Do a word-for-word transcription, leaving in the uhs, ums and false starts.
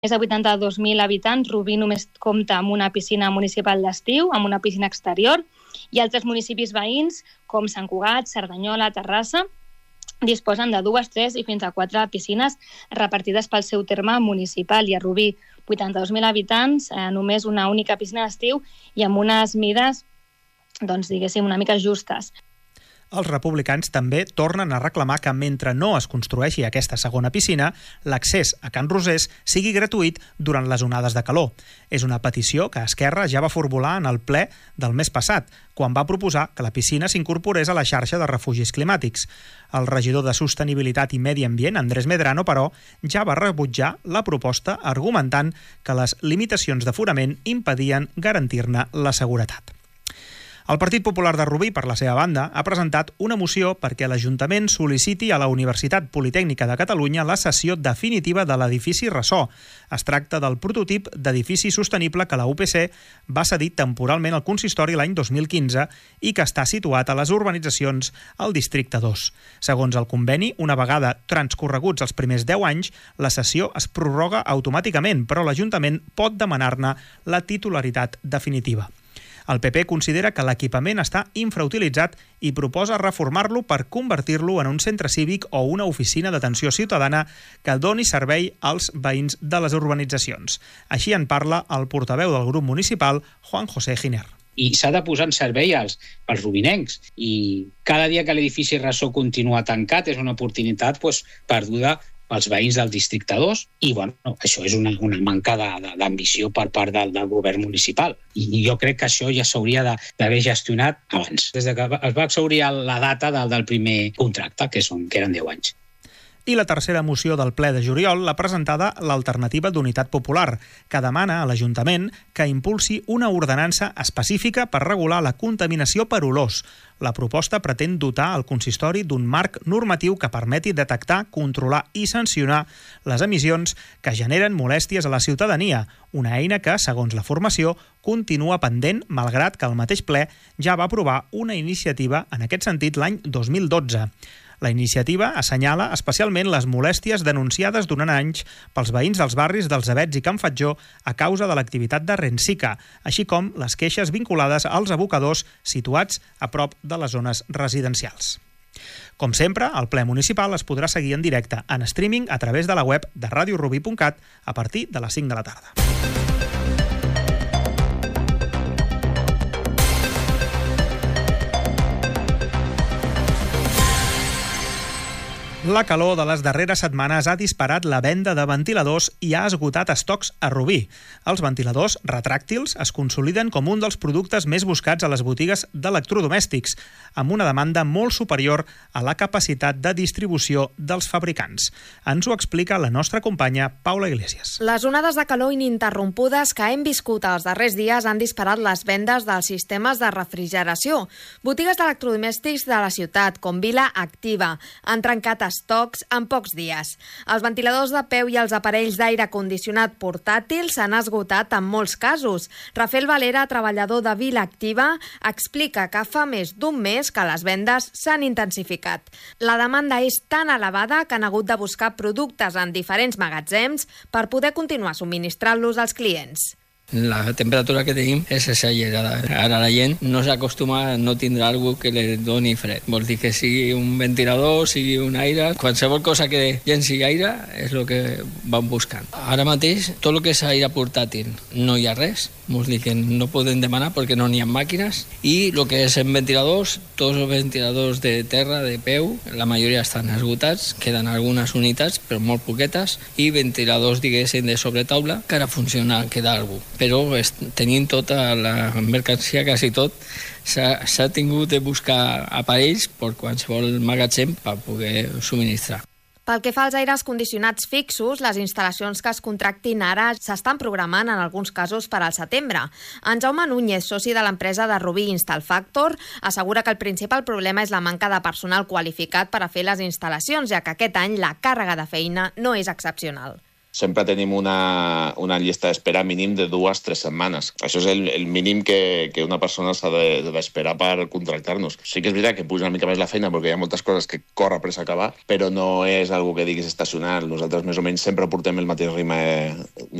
més de vuitanta-dos mil habitants, Rubí només compta amb una piscina municipal d'estiu, amb una piscina exterior, i altres municipis veïns, com Sant Cugat, Cerdanyola, Terrassa, disposen de dues, tres i fins a quatre piscines repartides pel seu terme municipal. I a Rubí, vuitanta-dos mil habitants, eh, només una única piscina d'estiu i amb unes mides, doncs, diguéssim, una mica justes. Els republicans també tornen a reclamar que mentre no es construeixi aquesta segona piscina, l'accés a Can Rosés sigui gratuït durant les onades de calor. És una petició que Esquerra ja va formular en el ple del mes passat, quan va proposar que la piscina s'incorporés a la xarxa de refugis climàtics. El regidor de Sostenibilitat i Medi Ambient, Andrés Medrano, però, ja va rebutjar la proposta argumentant que les limitacions d'aforament impedien garantir-ne la seguretat. El Partit Popular de Rubí, per la seva banda, ha presentat una moció perquè l'Ajuntament sol·liciti a la Universitat Politècnica de Catalunya la cessió definitiva de l'edifici Ressò. Es tracta del prototip d'edifici sostenible que la U P C va cedir temporalment al consistori l'any dos mil quinze i que està situat a les urbanitzacions al districte dos. Segons el conveni, una vegada transcorreguts els primers deu anys, la cessió es prorroga automàticament, però l'Ajuntament pot demanar-ne la titularitat definitiva. El P P considera que l'equipament està infrautilitzat i proposa reformar-lo per convertir-lo en un centre cívic o una oficina d'atenció ciutadana que doni servei als veïns de les urbanitzacions. Així en parla el portaveu del grup municipal, Juan José Giner. I s'ha de posar en servei als, als rubinencs. I cada dia que l'edifici Ressò continua tancat és una oportunitat pues, perduda pels veïns del districte dos, i bueno, això és una, una manca d'ambició per part del, del govern municipal. I jo crec que això ja s'hauria d'haver gestionat abans, des de que es va exhaurir la data del, del primer contracte, que, són, que eren deu anys. I la tercera moció del ple de juliol l'ha presentada l'Alternativa d'Unitat Popular, que demana a l'Ajuntament que impulsi una ordenança específica per regular la contaminació per olors. La proposta pretén dotar el consistori d'un marc normatiu que permeti detectar, controlar i sancionar les emissions que generen molèsties a la ciutadania, una eina que, segons la formació, continua pendent, malgrat que el mateix ple ja va aprovar una iniciativa en aquest sentit l'any dos mil dotze. La iniciativa assenyala especialment les molèsties denunciades durant anys pels veïns dels barris dels Avets i Can Fatjó a causa de l'activitat de Rensica, així com les queixes vinculades als abocadors situats a prop de les zones residencials. Com sempre, el ple municipal es podrà seguir en directe en streaming a través de la web de radio rubí punt cat a partir de les cinc de la tarda. La calor de les darreres setmanes ha disparat la venda de ventiladors i ha esgotat estocs a Rubí. Els ventiladors retràctils es consoliden com un dels productes més buscats a les botigues d'electrodomèstics, amb una demanda molt superior a la capacitat de distribució dels fabricants. Ens ho explica la nostra companya Paula Iglesias. Les onades de calor ininterrompudes que hem viscut els darrers dies han disparat les vendes dels sistemes de refrigeració. Botigues d'electrodomèstics de la ciutat, com Vila Activa, han trencat estocs en pocs dies. Els ventiladors de peu i els aparells d'aire condicionat portàtils s'han esgotat en molts casos. Rafael Valera, treballador de Vila Activa, explica que fa més d'un mes que les vendes s'han intensificat. La demanda és tan elevada que han hagut de buscar productes en diferents magatzems per poder continuar subministrant-los als clients. La temperatura que tenim és exagerada. Ara la gent no s'acostuma a no tindre alguna que li doni fred. Vol dir que sigui un ventilador, sigui un aire, qualsevol cosa que llenci aire és el que van buscant. Ara mateix, tot el que és aire portàtil no hi ha res. Vol dir que no podem demanar perquè no n'hi ha màquines. I el que és en ventiladors, tots els ventiladors de terra, de peu, la majoria estan esgotats, queden algunes unitats, però molt poquetes, i ventiladors, diguéssim, de sobretaula, que ara funciona, queda alguna cosa. Però tenint tota la mercancia, quasi tot, s'ha tingut de buscar aparells per qualsevol magatzem per poder subministrar. Pel que fa als aires condicionats fixos, les instal·lacions que es contractin ara s'estan programant en alguns casos per al setembre. En Jaume Núñez, soci de l'empresa de Rubí Installfactor, assegura que el principal problema és la manca de personal qualificat per a fer les instal·lacions, ja que aquest any la càrrega de feina no és excepcional. sempre tenim una, una llista d'espera mínim de dues, tres setmanes. Això és el, el mínim que, que una persona s'ha d'esperar de, per contractar-nos. Sí que és veritat que puja una mica més la feina perquè hi ha moltes coses que corre pressa a acabar, però no és algo que diguis estacional. Nosaltres més o menys sempre portem el mateix ritme